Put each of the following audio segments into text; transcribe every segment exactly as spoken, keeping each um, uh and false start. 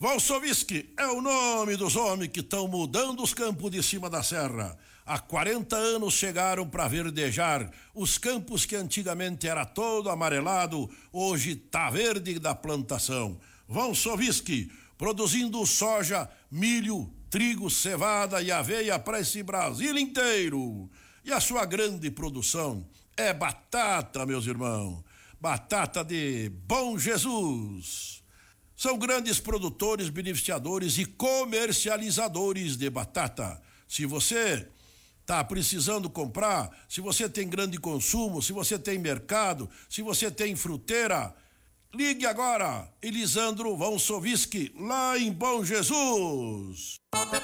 Valsoviski é o nome dos homens que estão mudando os campos de cima da serra. Há quarenta anos chegaram para verdejar os campos que antigamente era todo amarelado, hoje tá verde da plantação. Valsoviski, produzindo soja, milho, trigo, cevada e aveia para esse Brasil inteiro. E a sua grande produção é batata, meus irmãos. Batata de Bom Jesus. São grandes produtores, beneficiadores e comercializadores de batata. Se você está precisando comprar, se você tem grande consumo, se você tem mercado, se você tem fruteira, ligue agora, Elisandro Valsoviski, lá em Bom Jesus.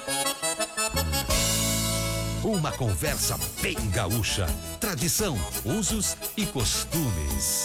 Uma conversa bem gaúcha, tradição, usos e costumes.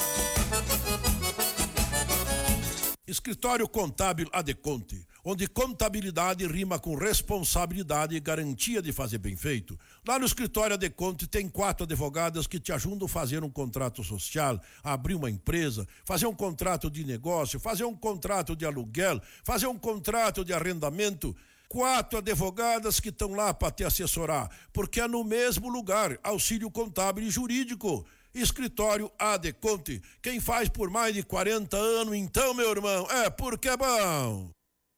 Escritório Contábil Adeconte, onde contabilidade rima com responsabilidade e garantia de fazer bem feito. Lá no escritório Adeconte tem quatro advogadas que te ajudam a fazer um contrato social, a abrir uma empresa, fazer um contrato de negócio, fazer um contrato de aluguel, fazer um contrato de arrendamento. Quatro advogadas que estão lá para te assessorar, porque é no mesmo lugar, auxílio contábil e jurídico. Escritório Adeconte, quem faz por mais de quarenta anos, então, meu irmão, é porque é bom.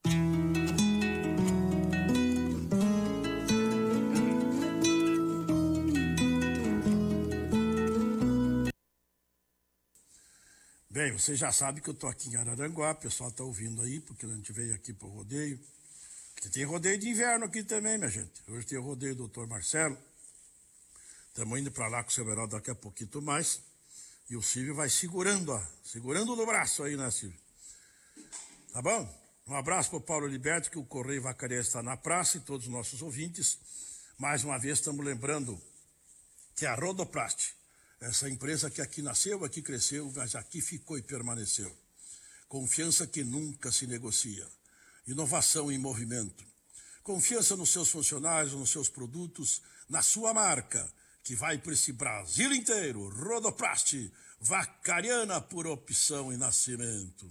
Bem, você já sabe que eu tô aqui em Araranguá, o pessoal tá ouvindo aí, porque a gente veio aqui pro rodeio. Porque tem rodeio de inverno aqui também, minha gente. Hoje tem o rodeio do doutor Marcelo. Estamos indo para lá com o seu Heraldo daqui a pouquinho mais. E o Silvio vai segurando, ó. Segurando no braço aí, né, Silvio? Tá bom? Um abraço pro Paulo Liberto, que o Correio Vacaria está na praça, e todos os nossos ouvintes. Mais uma vez estamos lembrando que a Rodoplast, essa empresa que aqui nasceu, aqui cresceu, mas aqui ficou e permaneceu. Confiança que nunca se negocia. Inovação em movimento. Confiança nos seus funcionários, nos seus produtos, na sua marca, que vai para esse Brasil inteiro. Rodoplast, Vacariana por opção e nascimento.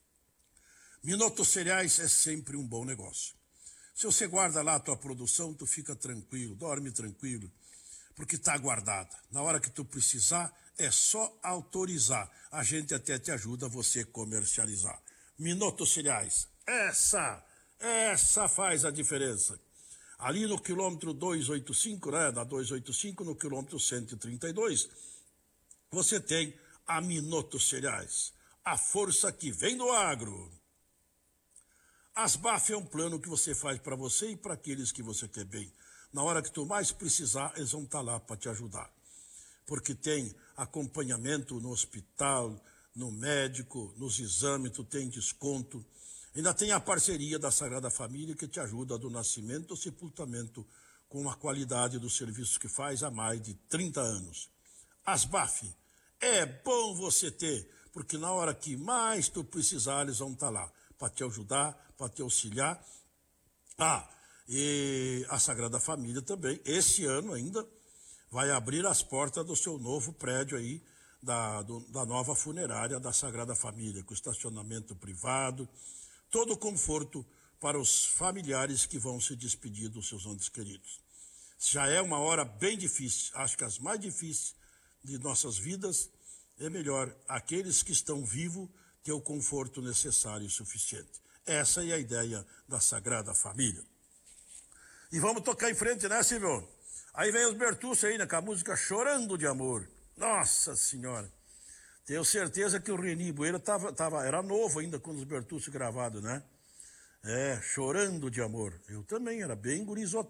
Minuto Cereais é sempre um bom negócio. Se você guarda lá a tua produção, tu fica tranquilo, dorme tranquilo, porque está guardada. Na hora que tu precisar, é só autorizar. A gente até te ajuda a você comercializar. Minuto Cereais, essa, essa faz a diferença. Ali no quilômetro duzentos e oitenta e cinco, né, da duzentos e oitenta e cinco, no quilômetro cento e trinta e dois, você tem a Minuto Cereais, a força que vem do agro. As B A F é um plano que você faz para você e para aqueles que você quer bem. Na hora que tu mais precisar, eles vão estar lá para te ajudar. Porque tem acompanhamento no hospital, no médico, nos exames, tu tem desconto. Ainda tem a parceria da Sagrada Família, que te ajuda do nascimento ao sepultamento com a qualidade do serviço que faz há mais de trinta anos. As B A F, é bom você ter, porque na hora que mais tu precisar, eles vão estar lá para te ajudar, para te auxiliar. Ah, e a Sagrada Família também, esse ano ainda, vai abrir as portas do seu novo prédio aí, da, do, da nova funerária da Sagrada Família, com estacionamento privado, todo o conforto para os familiares que vão se despedir dos seus entes queridos. Já é uma hora bem difícil, acho que as mais difíceis de nossas vidas, é melhor aqueles que estão vivos ter o conforto necessário e suficiente. Essa é a ideia da Sagrada Família. E vamos tocar em frente, né, Silvio? Aí vem os Bertucci aí, né, com a música Chorando de Amor. Nossa Senhora! Tenho certeza que o Reni Bueira tava, tava, era novo ainda quando os Bertucci gravados, né? É, Chorando de Amor. Eu também, era bem gurizotão.